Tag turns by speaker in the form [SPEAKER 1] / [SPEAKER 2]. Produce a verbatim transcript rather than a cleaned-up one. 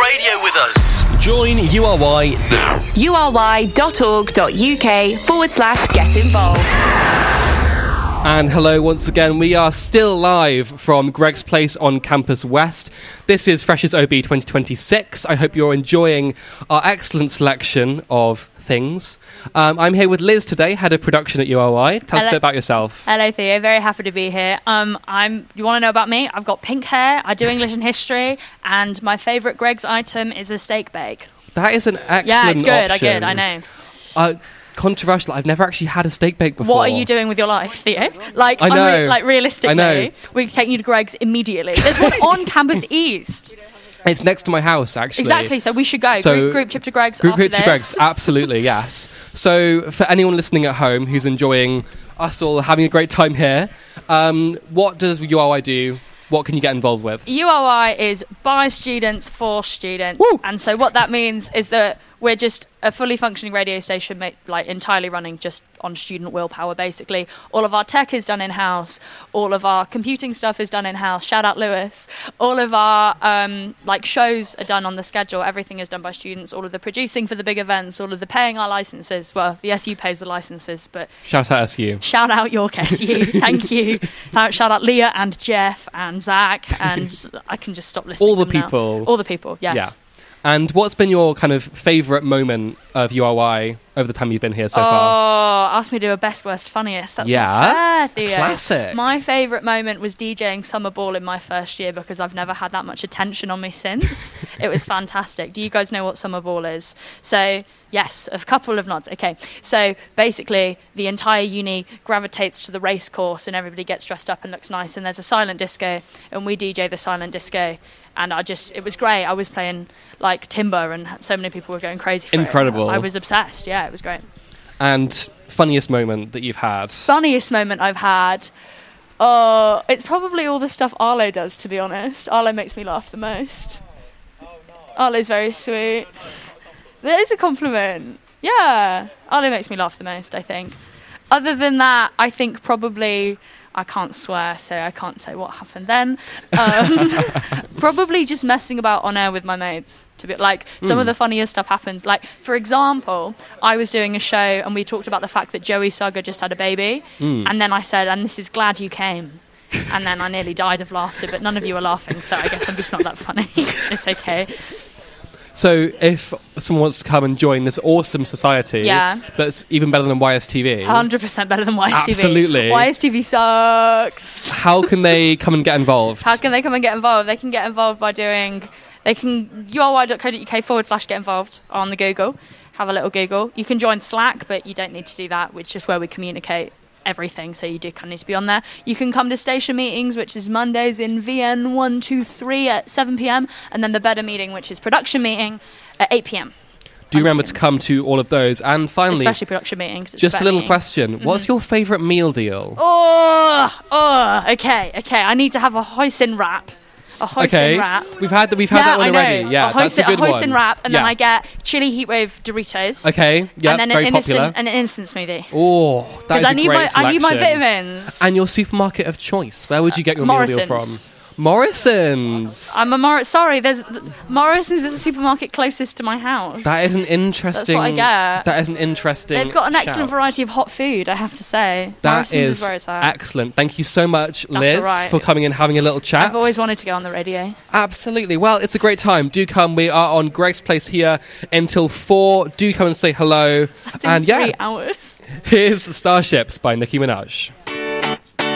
[SPEAKER 1] radio with us. Join U R Y now.
[SPEAKER 2] ury.org.uk forward slash get involved.
[SPEAKER 3] And hello once again. We are still live from Greg's Place on Campus West. This is Freshers O B twenty twenty-six. I hope you're enjoying our excellent selection of things. Um, I'm here with Liz today, head of production at U R Y. Tell
[SPEAKER 4] Hello.
[SPEAKER 3] us a bit about yourself.
[SPEAKER 4] Hello, Theo. Very happy to be here. Um, I'm. You want to know about me? I've got pink hair. I do English and history, and my favourite Greg's item is a steak bake.
[SPEAKER 3] That is an excellent
[SPEAKER 4] Yeah, it's good.
[SPEAKER 3] option.
[SPEAKER 4] I good. I know.
[SPEAKER 3] Uh, controversial. I've never actually had a steak bake before.
[SPEAKER 4] What are you doing with your life, Theo? Like,
[SPEAKER 3] I know.
[SPEAKER 4] unre- like realistically,
[SPEAKER 3] I know.
[SPEAKER 4] we're taking you to Greg's immediately. There's one on Campus East.
[SPEAKER 3] It's next to my house, actually.
[SPEAKER 4] Exactly. So we should go.
[SPEAKER 3] So,
[SPEAKER 4] group, group trip to Greg's.
[SPEAKER 3] Group
[SPEAKER 4] after
[SPEAKER 3] trip to
[SPEAKER 4] this.
[SPEAKER 3] Greg's, absolutely, yes. So for anyone listening at home who's enjoying us all having a great time here, um, what does U R Y do? What can you get involved with?
[SPEAKER 4] U R Y is by students for students.
[SPEAKER 3] Woo!
[SPEAKER 4] And so what that means is that we're just a fully functioning radio station, made, like entirely running just on student willpower, basically. All of our tech is done in-house. All of our computing stuff is done in-house. Shout out Lewis. All of our um, like shows are done on the schedule. Everything is done by students. All of the producing for the big events. All of the paying our licenses. Well, the S U pays the licenses, but
[SPEAKER 3] Shout out S U.
[SPEAKER 4] shout out York S U. Thank you. Uh, Shout out Leah and Jeff and Zach, and I can just stop listing
[SPEAKER 3] All the
[SPEAKER 4] them now.
[SPEAKER 3] people.
[SPEAKER 4] All the people. Yes.
[SPEAKER 3] Yeah. And what's been your kind of favourite moment of U R Y over the time you've been here so
[SPEAKER 4] oh,
[SPEAKER 3] far?
[SPEAKER 4] ask me to do a best, worst, funniest. That's
[SPEAKER 3] Yeah,
[SPEAKER 4] not fair, Theo.
[SPEAKER 3] classic.
[SPEAKER 4] My favourite moment was DJing Summer Ball in my first year because I've never had that much attention on me since. It was fantastic. Do you guys know what Summer Ball is? So, yes, a couple of nods. Okay, so basically the entire uni gravitates to the race course and everybody gets dressed up and looks nice, and there's a silent disco and we D J the silent disco. And I just, it was great. I was playing like Timber and so many people were going crazy for
[SPEAKER 3] Incredible.
[SPEAKER 4] it. I was obsessed. Yeah, it was great.
[SPEAKER 3] And funniest moment that you've had?
[SPEAKER 4] Funniest moment I've had, oh, it's probably all the stuff Arlo does, to be honest. Arlo makes me laugh the most. Arlo's very sweet. That is a compliment. Yeah, Arlo makes me laugh the most, I think. Other than that, I think probably, I can't swear, so I can't say what happened then. Um, probably just messing about on air with my mates. To be like, some
[SPEAKER 3] Mm.
[SPEAKER 4] of the funniest stuff happens. Like, for example, I was doing a show and we talked about the fact that Joey Saga just had a baby,
[SPEAKER 3] Mm.
[SPEAKER 4] and then I said, "And this is glad you came." And then I nearly died of laughter, but none of you were laughing, so I guess I'm just not that funny. It's okay.
[SPEAKER 3] So if someone wants to come and join this awesome society
[SPEAKER 4] Yeah.
[SPEAKER 3] that's even better than Y S T V,
[SPEAKER 4] one hundred percent better than Y S T V.
[SPEAKER 3] Absolutely.
[SPEAKER 4] Y S T V sucks.
[SPEAKER 3] how can they come and get involved?
[SPEAKER 4] How can they come and get involved? They can get involved by doing, they can, ury.co.uk forward slash get involved on the Google. Have a little Google. You can join Slack, but you don't need to do that, which is just where we communicate everything, so you do kind of need to be on there. You can come to station meetings, which is Mondays in V N one two three at seven p.m, and then the Better meeting, which is production meeting at eight p.m.
[SPEAKER 3] Do you remember to come to all of those? And finally,
[SPEAKER 4] Especially production meetings. It's
[SPEAKER 3] just a
[SPEAKER 4] better
[SPEAKER 3] little
[SPEAKER 4] meeting.
[SPEAKER 3] question. What's your favourite meal deal?
[SPEAKER 4] Oh, oh, okay, okay. I need to have a hoisin wrap. A hoisin
[SPEAKER 3] okay,
[SPEAKER 4] wrap.
[SPEAKER 3] we've had we've had
[SPEAKER 4] yeah,
[SPEAKER 3] that one
[SPEAKER 4] I know.
[SPEAKER 3] already. Yeah,
[SPEAKER 4] a
[SPEAKER 3] that's a
[SPEAKER 4] hoisin,
[SPEAKER 3] good
[SPEAKER 4] a hoisin
[SPEAKER 3] one.
[SPEAKER 4] wrap, and
[SPEAKER 3] yeah.
[SPEAKER 4] then I get chili heatwave Doritos.
[SPEAKER 3] Okay, yeah,
[SPEAKER 4] and then
[SPEAKER 3] very
[SPEAKER 4] an
[SPEAKER 3] popular.
[SPEAKER 4] innocent, and an instant smoothie.
[SPEAKER 3] Oh, that
[SPEAKER 4] Because
[SPEAKER 3] is a
[SPEAKER 4] I need
[SPEAKER 3] great
[SPEAKER 4] my
[SPEAKER 3] selection.
[SPEAKER 4] I need my vitamins.
[SPEAKER 3] And your supermarket of choice. Where would you get your meal deal from?
[SPEAKER 4] Morrison's.
[SPEAKER 3] Morrison's.
[SPEAKER 4] I'm a Morris. Sorry, there's Morrison's is the supermarket closest to my house.
[SPEAKER 3] That is an interesting.
[SPEAKER 4] That's what I get.
[SPEAKER 3] That is an interesting.
[SPEAKER 4] They've got an excellent
[SPEAKER 3] shout.
[SPEAKER 4] variety of hot food, I have to say.
[SPEAKER 3] That
[SPEAKER 4] Morrison's
[SPEAKER 3] is
[SPEAKER 4] is where it's at.
[SPEAKER 3] excellent. Thank you so much,
[SPEAKER 4] That's
[SPEAKER 3] Liz,
[SPEAKER 4] all right.
[SPEAKER 3] for coming and having a little chat.
[SPEAKER 4] I've always wanted to go on the radio.
[SPEAKER 3] Absolutely. Well, it's a great time. Do come. We are on Greg's Place here until four. Do come and say hello.
[SPEAKER 4] That's in
[SPEAKER 3] and
[SPEAKER 4] three
[SPEAKER 3] yeah,
[SPEAKER 4] hours.
[SPEAKER 3] here's Starships by Nicki Minaj.